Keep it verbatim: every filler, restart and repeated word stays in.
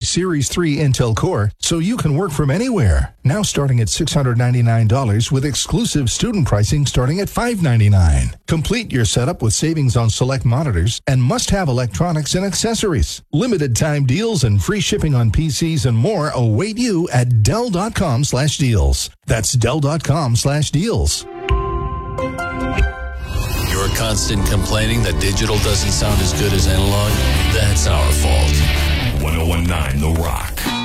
Series three Intel Core so you can work from anywhere. Now starting at six hundred ninety-nine dollars with exclusive student pricing starting at five hundred ninety-nine dollars. Complete your setup with savings on select monitors and must-have electronics and accessories. Limited time deals and free shipping on P Cs and more await you at Dell.com slash deals. That's Dell.com slash deals. Your constant complaining that digital doesn't sound as good as analog? That's our fault. ten nineteen The Rock.